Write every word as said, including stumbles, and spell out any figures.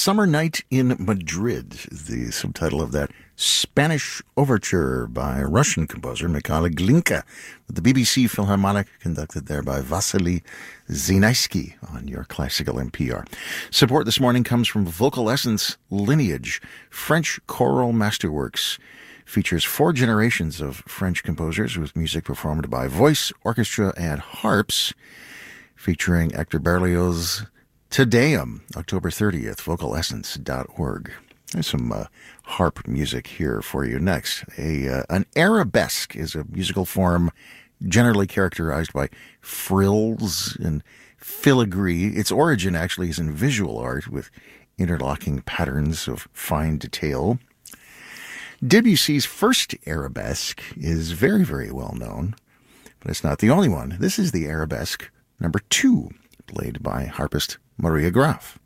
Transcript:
Summer Night in Madrid is the subtitle of that Spanish overture by Russian composer Mikhail Glinka, with the B B C Philharmonic conducted there by Vasily Znaisky on your classical N P R. Support this morning comes from Vocal Essence Lineage, French choral masterworks. Features four generations of French composers with music performed by voice, orchestra, and harps, featuring Hector Berlioz' Te Deum, October thirtieth, vocal essence dot org. There's some uh, harp music here for you next. A uh, An arabesque is a musical form generally characterized by frills and filigree. Its origin actually is in visual art with interlocking patterns of fine detail. Debussy's first arabesque is very, very well known, but it's not the only one. This is the arabesque number two, played by harpist Maria Graf.